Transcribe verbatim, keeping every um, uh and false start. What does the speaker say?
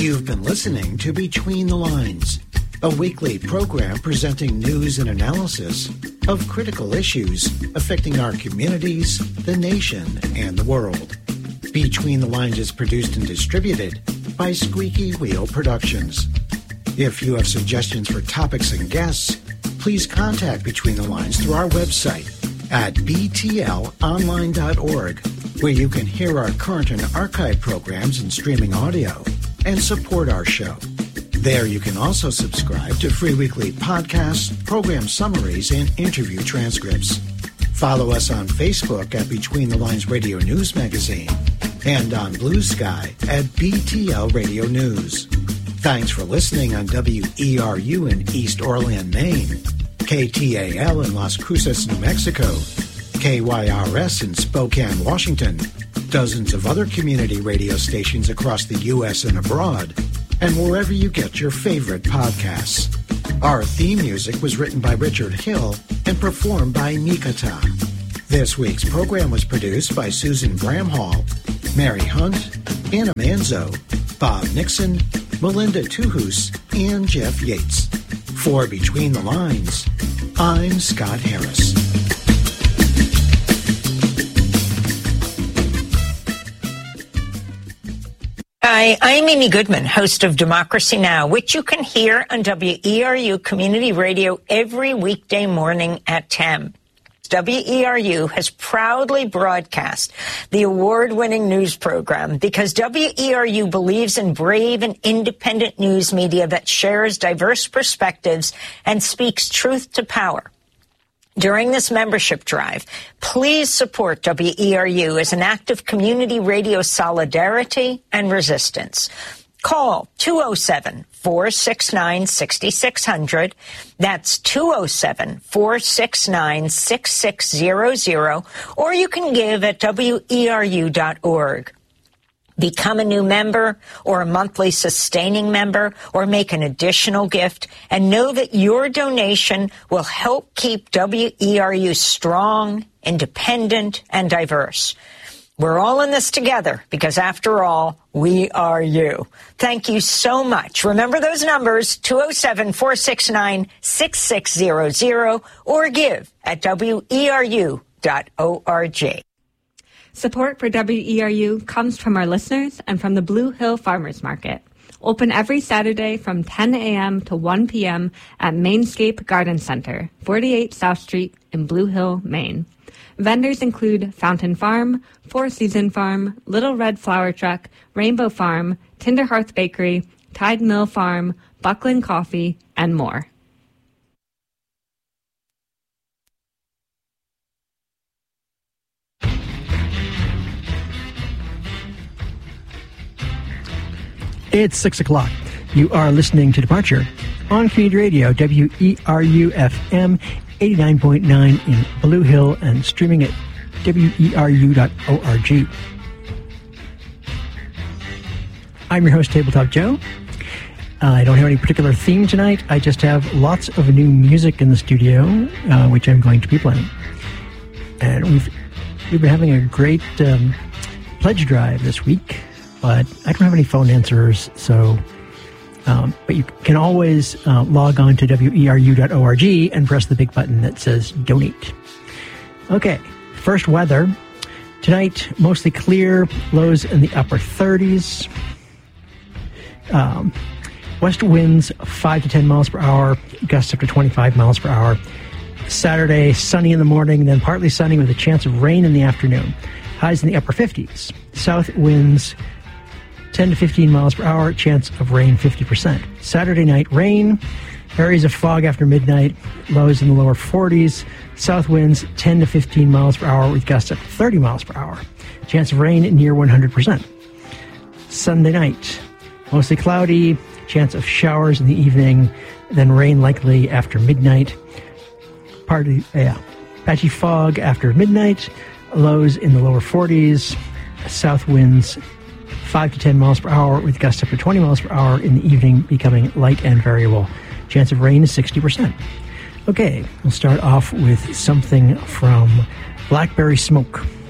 You've been listening to Between the Lines, a weekly program presenting news and analysis of critical issues affecting our communities, the nation, and the world. Between the Lines is produced and distributed by Squeaky Wheel Productions. If you have suggestions for topics and guests, please contact Between the Lines through our website at b t l online dot org, where you can hear our current and archive programs and streaming audio and support our show. There you can also subscribe to free weekly podcasts, program summaries, and interview transcripts. Follow us on Facebook at Between the Lines Radio News Magazine and on Blue Sky at B T L Radio News. Thanks for listening on W E R U in East Orland, Maine, K T A L in Las Cruces, New Mexico, K Y R S in Spokane, Washington, dozens of other community radio stations across the U S and abroad, and wherever you get your favorite podcasts. Our theme music was written by Richard Hill and performed by Mikata. This week's program was produced by Susan Bramhall, Mary Hunt, Anna Manzo, Bob Nixon, Melinda Tuhus, and Jeff Yates. For Between the Lines, I'm Scott Harris. Hi, I'm Amy Goodman, host of Democracy Now!, which you can hear on W E R U Community Radio every weekday morning at ten. W E R U has proudly broadcast the award-winning news program because W E R U believes in brave and independent news media that shares diverse perspectives and speaks truth to power. During this membership drive, please support W E R U as an act of community radio solidarity and resistance. Call two oh seven, four six nine, six six zero zero. That's two oh seven, four six nine, six six zero zero. Or you can give at W E R U dot org. Become a new member or a monthly sustaining member or make an additional gift and know that your donation will help keep W E R U strong, independent, and diverse. We're all in this together because, after all, we are you. Thank you so much. Remember those numbers, two oh seven, four six nine, six six zero zero, or give at W E R U dot org. Support for W E R U comes from our listeners and from the Blue Hill Farmers Market. Open every Saturday from ten a.m. to one p.m. at Mainscape Garden Center, forty-eight South Street in Blue Hill, Maine. Vendors include Fountain Farm, Four Season Farm, Little Red Flower Truck, Rainbow Farm, Tinder Hearth Bakery, Tide Mill Farm, Buckland Coffee, and more. It's six o'clock. You are listening to Departure on Community Radio, W E R U F M eighty-nine point nine in Blue Hill and streaming at W E R U dot org. I'm your host, Tabletop Joe. Uh, I don't have any particular theme tonight. I just have lots of new music in the studio, uh, which I'm going to be playing. And we've, we've been having a great um, pledge drive this week. But I don't have any phone answers, so, um, but you can always uh, log on to W E R U dot org and press the big button that says donate. Okay, first weather. Tonight, mostly clear, lows in the upper thirties. Um, west winds five to ten miles per hour, gusts up to twenty-five miles per hour. Saturday, sunny in the morning, then partly sunny with a chance of rain in the afternoon. Highs in the upper fifties. South winds ten to fifteen miles per hour, chance of rain fifty percent. Saturday night, rain, areas of fog after midnight, lows in the lower forties, south winds ten to fifteen miles per hour with gusts up to thirty miles per hour. Chance of rain near one hundred percent. Sunday night, mostly cloudy, chance of showers in the evening, then rain likely after midnight. Partly, yeah, patchy fog after midnight, lows in the lower forties, south winds five to ten miles per hour with gusts up to twenty miles per hour in the evening, becoming light and variable. Chance of rain is sixty percent. Okay, we'll start off with something from Blackberry Smoke.